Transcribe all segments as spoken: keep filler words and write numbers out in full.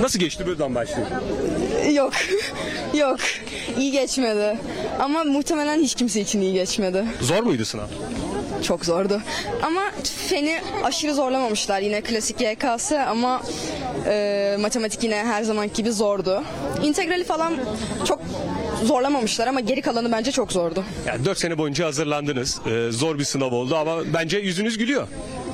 Nasıl geçti, buradan başlayalım. Yok. Yok. İyi geçmedi. Ama muhtemelen hiç kimse için iyi geçmedi. Zor muydu sınav? Çok zordu. Ama feni aşırı zorlamamışlar. Yine klasik Y K S ama e, matematik yine her zaman gibi zordu. İntegrali falan çok zorlamamışlar ama geri kalanı bence çok zordu. Yani dört sene boyunca hazırlandınız. Ee, zor bir sınav oldu ama bence yüzünüz gülüyor.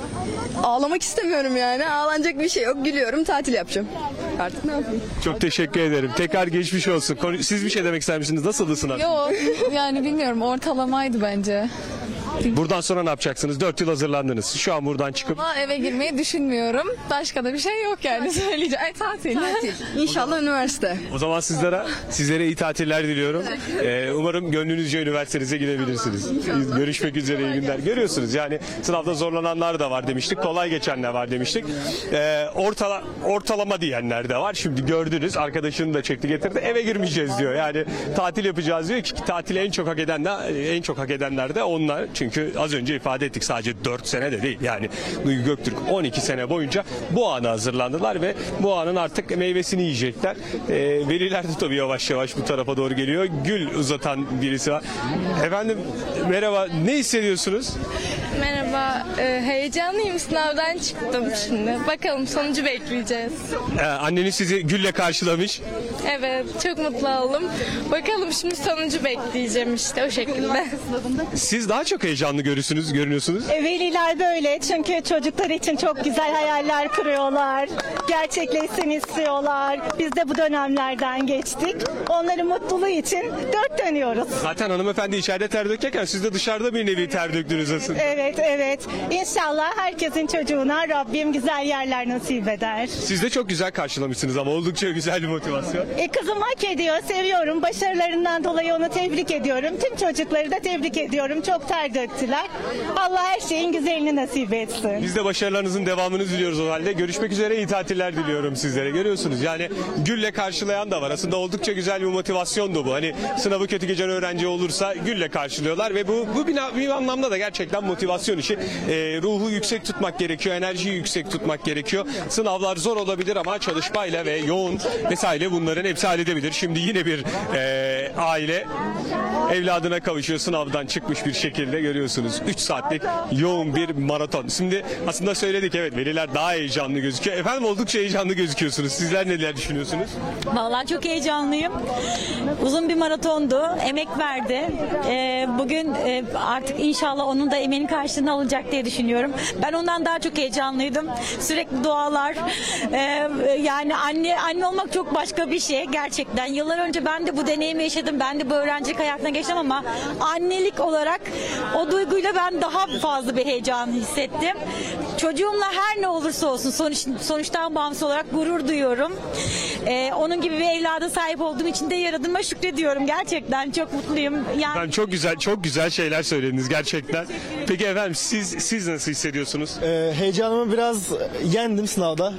Ağlamak istemiyorum yani. Ağlanacak bir şey yok. Gülüyorum. Tatil yapacağım. Artık ne yapayım? Çok teşekkür ederim. Tekrar geçmiş olsun. Konu- Siz bir şey demek ister misiniz? Nasıldı sınav? Yok yani bilmiyorum, ortalamaydı bence. Buradan sonra ne yapacaksınız? dört yıl hazırlandınız. Şu an buradan çıkıp Ama eve girmeyi düşünmüyorum. Başka da bir şey yok yani söyleyeceğim. Ay tatil. Tatil. İnşallah üniversite. o zaman sizlere sizlere iyi tatiller diliyorum. Ee, umarım gönlünüzce üniversitenize gidebilirsiniz. Görüşmek üzere, iyi günler. Görüyorsunuz yani sınavda zorlananlar da var demiştik. Kolay geçenler var demiştik. Ee, ortala, ortalama diyenler de var. Şimdi gördünüz, arkadaşını da çekti getirdi. Eve girmeyeceğiz diyor. Yani tatil yapacağız diyor ki tatili en çok hak eden de en çok hak edenler de onlar. Çünkü az önce ifade ettik, sadece dört sene de değil. Yani Duygu Göktürk on iki sene boyunca bu ana hazırlandılar ve bu anın artık meyvesini yiyecekler. Ee, veliler de tabii yavaş yavaş bu tarafa doğru geliyor. Gül uzatan birisi var. Efendim merhaba, ne hissediyorsunuz? Merhaba, ee, heyecanlıyım. Sınavdan çıktım şimdi. Bakalım, sonucu bekleyeceğiz. Ee, anneniz sizi gülle karşılamış. Evet, çok mutlu oldum. Bakalım şimdi sonucu bekleyeceğim işte o şekilde. Siz daha çok heyecanlı görüyorsunuz, görünüyorsunuz. E, Veliler böyle çünkü çocuklar için çok güzel hayaller kuruyorlar. Gerçekleşsin istiyorlar. Biz de bu dönemlerden geçtik. Onların mutluluğu için dört dönüyoruz. Zaten hanımefendi içeride ter dökerken siz de dışarıda bir nevi ter döktünüz aslında. Evet, evet. İnşallah herkesin çocuğuna Rabbim güzel yerler nasip eder. Siz de çok güzel karşılamışsınız ama oldukça güzel bir motivasyon. E, kızım hak ediyor, seviyorum. Başarılarından dolayı onu tebrik ediyorum. Tüm çocukları da tebrik ediyorum. Çok ter döktüler. Allah her şeyin güzelini nasip etsin. Biz de başarılarınızın devamını diliyoruz o halde. Görüşmek üzere, iyi tatiller diliyorum sizlere. Görüyorsunuz yani gülle karşılayan da var. Aslında oldukça güzel bir motivasyon da bu. Hani sınavı kötü geçen öğrenci olursa gülle karşılıyorlar ve bu bu bir, bir anlamda da gerçekten motivasyon işi. Ee, ruhu yüksek tutmak gerekiyor, enerjiyi yüksek tutmak gerekiyor. Sınavlar zor olabilir ama çalışmayla ve yoğun vesaire bunların hepsi halledebilir. Şimdi yine bir e, aile evladına kavuşuyor, sınavdan çıkmış bir şekilde görüyorsunuz. üç saatlik yoğun bir maraton. Şimdi aslında söyledik, evet, veliler daha heyecanlı gözüküyor. Efendim oldukça heyecanlı gözüküyorsunuz. Sizler neler düşünüyorsunuz? Vallahi çok heyecanlıyım. Uzun bir maratondu. Emek verdi. Ee, bugün e, artık inşallah onun da emeğinin karşılığını alacak diye düşünüyorum. Ben ondan daha çok heyecanlıydım. Sürekli dualar. Ee, yani anne anne olmak çok başka bir şey gerçekten. Yıllar önce ben de bu deneyimi yaşadım. Ben de bu öğrencilik hayatına geçtim ama annelik olarak o duyguyla ben daha fazla bir heyecan hissettim. Çocuğumla her ne olursa olsun sonuç, sonuçtan bağımsız olarak gurur duyuyorum. Ee, onun gibi bir evlada sahip olduğum için de yaradıma şükrediyorum. Gerçekten çok mutluyum. Yani Ben çok güzel çok güzel şeyler söylediniz gerçekten. Peki efendim siz siz nasıl hissediyorsunuz? Ee, heyecanımı biraz yendim sınavda.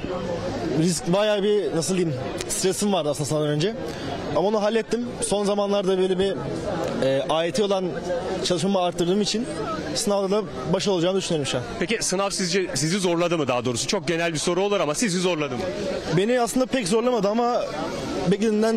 Risk bayağı bir, nasıl diyeyim, stresim vardı aslında sınavdan önce. Ama onu hallettim. Son zamanlarda böyle bir e, A Y T olan çalışmamı arttırdığım için sınavda da başarılı olacağımı düşünüyorum şu an. Peki sınav sizce sizi zorladı mı daha doğrusu? Çok genel bir soru olur ama sizi zorladı mı? Beni aslında pek zorlamadı ama beklediğimden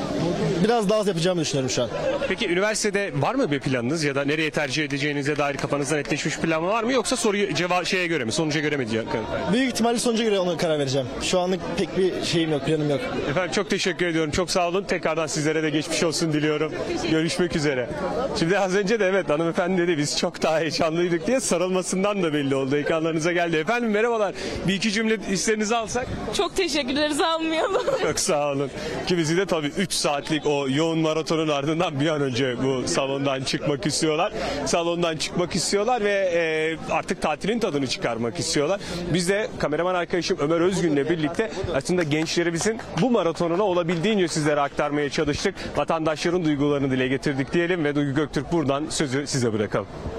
biraz daha az yapacağımı düşünüyorum şu an. Peki üniversitede var mı bir planınız ya da nereye tercih edeceğinize dair kafanızda netleşmiş bir plan var mı, yoksa soruyu cevap şeye göre mi, sonuca göre mi diye? Büyük ihtimalle sonuca göre ona karar vereceğim. Şu anlık pek bir şeyim yok, planım yok. Efendim çok teşekkür ediyorum. Çok sağ olun. Tekrardan sizlere de geçmiş olsun diliyorum. Görüşmek üzere. Şimdi az önce de evet hanımefendi dedi biz çok daha heyecanlıydık diye, sarılmasından da belli oldu. Ekranlarınıza geldi. Efendim merhabalar. Bir iki cümle hislerinizi alsak. Çok teşekkür ederiz, almayalım. Çok sağ olun. Ki bizi de tabii üç saatlik o yoğun maratonun ardından bir an önce bu salondan çıkmak istiyorlar. Salondan çıkmak istiyorlar ve e, artık tatilin tadını çıkarmak istiyorlar. Biz de kameraman arkadaşım Ömer Özgün'le birlikte aslında gençlerimizin bu maratonuna olabildiğince sizlere aktarmaya çalıştık. Vatandaşların duygularını dile getirdik diyelim ve Duygu Göktürk buradan sözü size bırakalım.